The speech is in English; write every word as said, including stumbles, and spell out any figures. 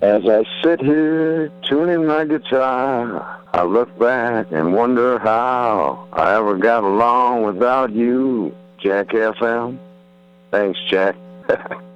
As I sit here tuning my guitar, I look back and wonder how I ever got along without you, Jack F M. Thanks, Jack.